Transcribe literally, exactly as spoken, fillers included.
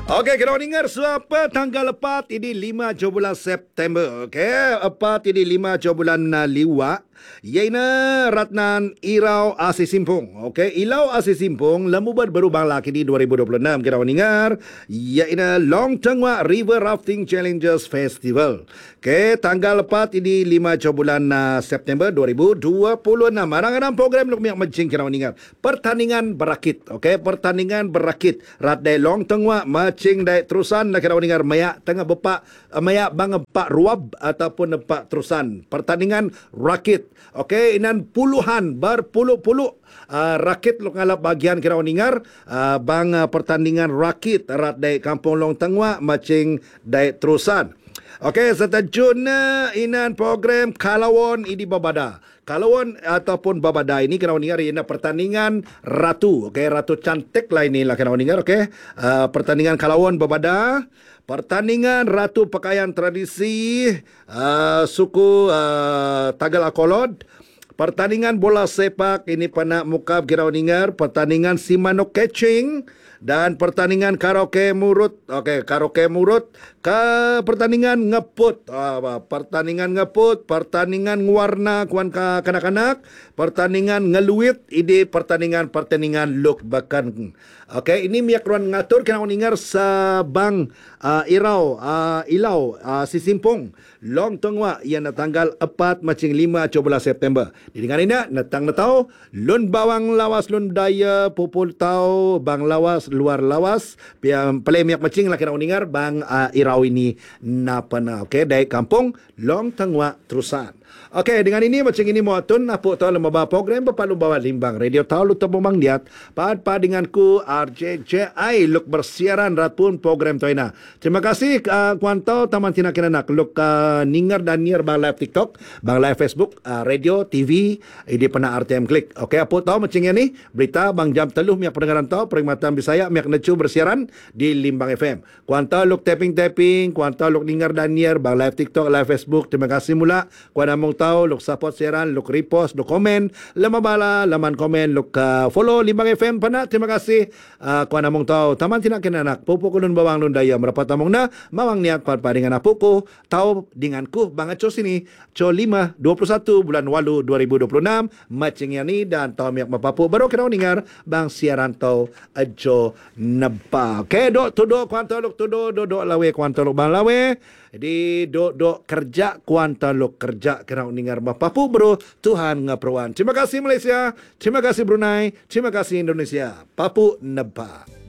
Okey, kita dengar suapa tanggal lepat ini lima je bulan September. Okey, lepat ini lima je bulan uh, liwa. Iaina Ratnan Irau Asi Simpung. Okey, Ilau Asi Simpung lemubat berubah lagi di dua ribu dua puluh enam. Kita dengar iaina Long Tengwa River Rafting Challenges Festival. Okey, tanggal lepat ini lima je bulan uh, September dua ribu dua puluh enam. Kadang-kadang program lu yang mencing kita dengar. Pertandingan berakit. Okey, pertandingan berakit. Rat dai Long Tengwa macing dai terusan dah kita dengar mayak tengah bepak mayak bang empat ruab ataupun empat terusan. Pertandingan rakit. Okey, inan puluhan berpuluh-puluh uh, rakit lu ngalap bagian kita dengar uh, bang uh, pertandingan rakit rat dai Kampung Long Tengwa macing dai terusan. Okey, setajuna inan program Kalawon ini babada. Kalawon ataupun babada ini kena dengar ini pertandingan ratu. Okey, ratu cantik lah inilah kena dengar. Okey, uh, pertandingan Kalawon babada. Pertandingan ratu pakaian tradisi uh, suku uh, Tagal Akolod. Pertandingan bola sepak ini panak mukab kira dengar. Pertandingan Simano Catching dan pertandingan karaoke murut. Okey, karaoke murut. Ke pertandingan ngeput. Uh, pertandingan ngeput, pertandingan warna kuan ka kanak-kanak, pertandingan ngeluit, ini pertandingan pertandingan look bahkan. Okey, ini miak ruan ngatur kena dengar sa bang uh, Irau uh, Ilau uh, si Simpong Long Tengwa yang tanggal empat macing lima bulan September. Didengar ini natang natau lun bawang lawas lun daya pupul tau bang lawas luar lawas piam pelai miak macing lah kena dengar bang uh, Irau ini napana. Okey, dari kampung Long Tengwa terusan. Okey, dengan ini macam ini muatun apa tahu lembaga program berpalu bawa limbang radio tahu lu tebomang diat pad pad denganku R J J I luk bersiaran ratpun program toina. Terima kasih uh, kuantau taman tina kena nak luk uh, ninger dan nier bang live TikTok, bang live Facebook, uh, radio, T V, ini pernah R T M klik. Okey, apa tahu macam ini berita bang jam teluh miak pendengaran tahu perkhidmatan Bisaya miak necu bersiaran di Limbang F M. Kuantau luk tapping-tapping, kuantau luk ninger dan nier bang live TikTok, live Facebook. Terima kasih mula kuana mong tahu luk support siaran, luk repost, luk komen, lama bala, laman komen, luk uh, follow Limbang F M pana. Terima kasih uh, kuana mong tahu taman tina kena nak pupu kulun bawang lun daya merapat tamong na mawang niak pada dengan apuku tahu denganku bang aco sini co lima dua puluh satu bulan walu dua ribu dua puluh enam macing yani dan tahu miak mapapu baru kena dengar bang siaran tahu ajo neba. Okey, dok tuduk kuanta luk tuduk dok lawe kuanta luk bang lawe di dok dok kerja kuanta luk kerja kena dengar mapapu bro Tuhan ngaperwan. Terima kasih Malaysia, terima kasih Brunei, terima kasih Indonesia. Papu neba.